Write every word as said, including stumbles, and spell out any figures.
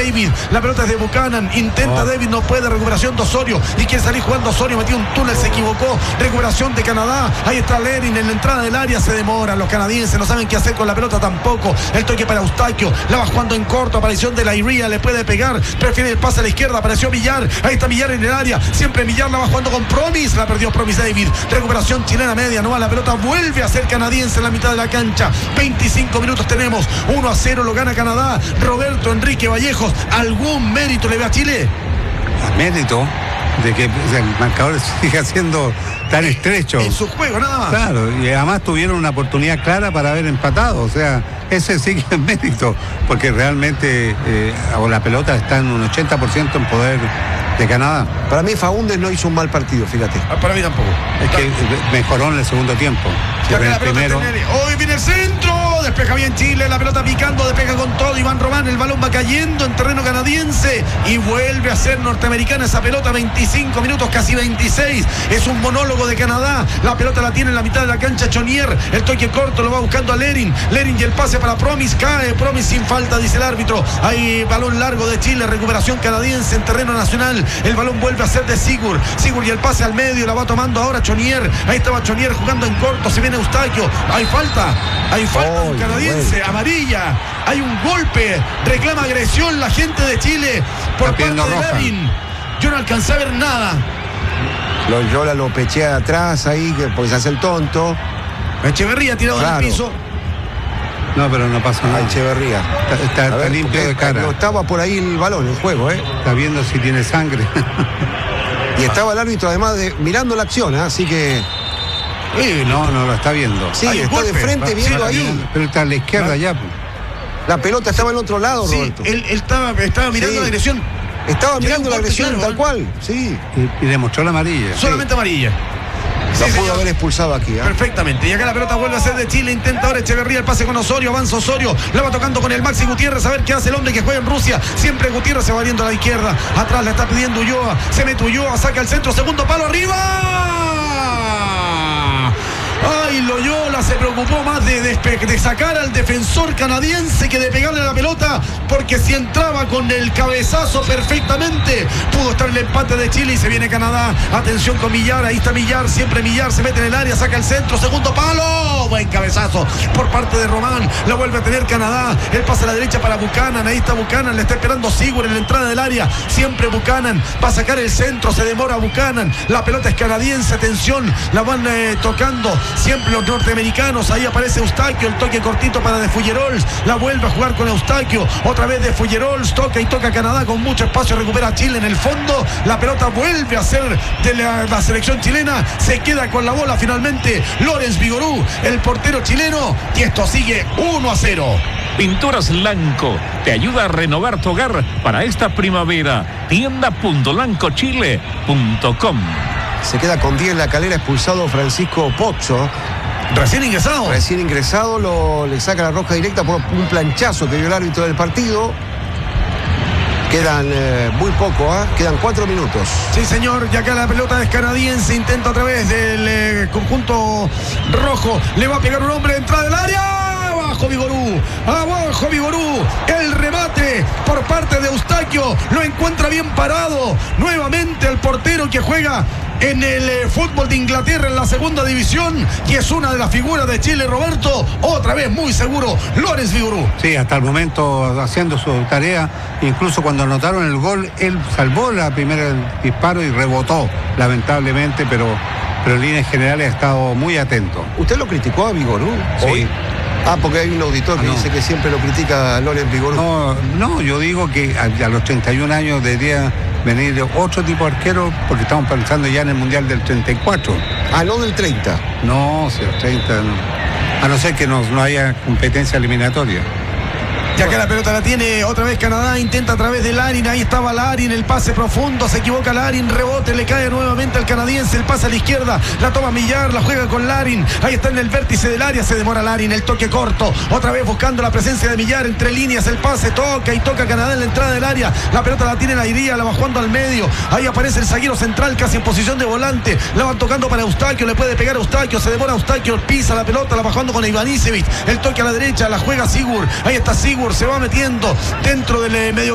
David, la pelota es de Buchanan, intenta oh. David, no puede, recuperación de Osorio, y quiere salir jugando Osorio, metió un túnel, se equivocó, recuperación de Canadá, ahí está Lerin en la entrada del área, se demoran los canadienses, no saben qué hacer con la pelota tampoco, el toque para Eustaquio, la va jugando en corto, aparición de la Iría, le puede pegar, prefiere el pase a la izquierda, apareció Villar, ahí está Villar en el área, siempre Villar la va jugando con Promis, la perdió Promis David, recuperación chilena media, no va, la pelota vuelve a ser canadiense en la mitad de la cancha, veinticinco minutos tenemos, uno a cero lo gana Canadá. Roberto Enrique Vallejos, ¿algún mérito le ve a Chile? Mérito de que el marcador siga siendo tan estrecho en su juego, nada más. Claro, y además tuvieron una oportunidad clara para haber empatado, o sea, ese sí que es mérito, porque realmente eh, la pelota está en un ochenta por ciento en poder de Canadá. Para mí Faúndez no hizo un mal partido, fíjate. Ah, para mí tampoco. Es que mejoró en el segundo tiempo. Ya que la pelota primero... Hoy viene el centro, despeja bien Chile, la pelota picando, despeja con todo Iván Román, el balón va cayendo en terreno canadiense y vuelve a ser norteamericana esa pelota, veinticinco minutos, casi veintiséis, es un monólogo de Canadá, la pelota la tiene en la mitad de la cancha Chonier, el toque corto lo va buscando a Lerin, Lerin y el pase para Promis, cae Promis sin falta, dice el árbitro, hay balón largo de Chile, recuperación canadiense en terreno nacional, el balón vuelve a ser de Sigur, Sigur y el pase al medio, la va tomando ahora Chonier, ahí estaba Chonier jugando en corto, se viene Eustaquio, hay falta, hay falta oh, canadiense, bueno. Amarilla, hay un golpe, reclama agresión la gente de Chile por parte de Lerin, yo no alcancé a ver nada. Loyola lo pechea atrás ahí, porque se hace el tonto. Echeverría tirado claro. en el piso. No, pero no pasa nada. Ah, Echeverría. Está, está, está ver, limpio de cara. No estaba por ahí el balón, el juego, ¿eh? Está viendo si tiene sangre. Y estaba el árbitro además de mirando la acción, ¿eh? Así que... Sí, no, no lo está viendo. Sí, está golpe. de frente va, viendo sí, ahí. Pero está a la izquierda va. ya. La pelota estaba en otro lado, sí, Roberto. Él, él estaba, estaba mirando sí. la agresión. Estaba mirando la agresión, claro, tal cual, sí. Y, y le mostró la amarilla. Solamente sí. amarilla. Sí, la pudo haber expulsado aquí, ¿eh? Perfectamente, y acá la pelota vuelve a ser de Chile, intenta ahora Echeverría el pase con Osorio, avanza Osorio, la va tocando con el Maxi Gutiérrez, a ver qué hace el hombre que juega en Rusia, siempre Gutiérrez se va yendo a la izquierda, atrás la está pidiendo Ulloa, se mete Ulloa, saca el centro, segundo palo arriba. Ay, Loyola se preocupó más de, de, de sacar al defensor canadiense que de pegarle a la pelota, porque si entraba con el cabezazo perfectamente, pudo estar el empate de Chile y se viene Canadá. Atención con Millar, ahí está Millar, siempre Millar, se mete en el área, saca el centro, segundo palo, buen cabezazo por parte de Román, la vuelve a tener Canadá, el pase a la derecha para Buchanan, ahí está Buchanan, le está esperando Sigur en la entrada del área, siempre Buchanan, va a sacar el centro, se demora Buchanan, la pelota es canadiense, atención, la van eh, tocando siempre los norteamericanos, ahí aparece Eustaquio, el toque cortito para De Fullerols, la vuelve a jugar con Eustaquio, otra vez De Fullerols, toca y toca Canadá con mucho espacio, recupera Chile en el fondo, la pelota vuelve a ser de la, la selección chilena, se queda con la bola finalmente Lorenz Vigorú, el portero chileno, y esto sigue uno a cero. Pinturas Lanco te ayuda a renovar tu hogar para esta primavera. tienda punto lanco chile punto com. Se queda con diez la Calera, expulsado Francisco Pozzo. Recién ingresado. Recién ingresado, lo, le saca la roja directa por un planchazo que dio el árbitro del partido. Quedan eh, muy poco, ¿eh? Quedan cuatro minutos. Sí, señor, y acá la pelota es canadiense, intenta a través del eh, conjunto rojo, le va a pegar un hombre, entrada del área, abajo Vigorú, abajo Vigorú, el remate por parte de Eustaquio, lo encuentra bien parado, nuevamente el portero que juega en el eh, fútbol de Inglaterra en la segunda división y es una de las figuras de Chile, Roberto, otra vez muy seguro, Lorenz Vigorú. Sí, hasta el momento haciendo su tarea, incluso cuando anotaron el gol, él salvó la primera disparo y rebotó, lamentablemente, pero, pero en líneas generales ha estado muy atento. ¿Usted lo criticó a Vigorú sí. hoy? Ah, porque hay un auditor que ah, no. dice que siempre lo critica a Lorenz Vigorú. No, no, yo digo que a, a los treinta y un años debería venir otro tipo de arquero, porque estamos pensando ya en el Mundial del treinta y cuatro. Ah, no del treinta. No, si el treinta no. A no ser que no, no haya competencia eliminatoria. Ya que la pelota la tiene otra vez Canadá, intenta a través de Larin, ahí estaba Larin, el pase profundo, se equivoca Larin, rebote, le cae nuevamente al canadiense, el pase a la izquierda, la toma Millar, la juega con Larin, ahí está en el vértice del área, se demora Larin, el toque corto, otra vez buscando la presencia de Millar, entre líneas el pase, toca y toca Canadá en la entrada del área, la pelota la tiene la Iría, la va jugando al medio, ahí aparece el zaguero central casi en posición de volante, la van tocando para Eustaquio, le puede pegar a Eustaquio, se demora Eustaquio, pisa la pelota, la va jugando con Ivanisevic, el toque a la derecha, la juega Sigur, ahí está Sigur, se va metiendo dentro del medio